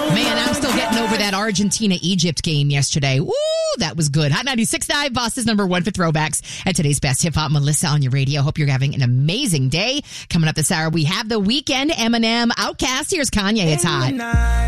Man, I'm still getting over that Argentina-Egypt game yesterday. Woo, that was good. Hot 96.9, Boston's number one for throwbacks. And today's best hip-hop, Melissa on your radio. Hope you're having an amazing day. Coming up this hour, we have The Weeknd, Eminem, Outkast. Here's Kanye. It's hot.